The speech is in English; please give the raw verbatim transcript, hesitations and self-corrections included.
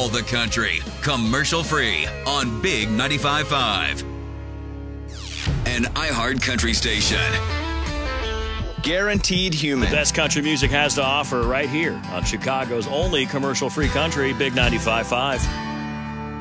all the country, commercial free on Big ninety-five point five. An iHeart Country station. Guaranteed human. The best country music has to offer right here on Chicago's only commercial free country, Big ninety-five point five.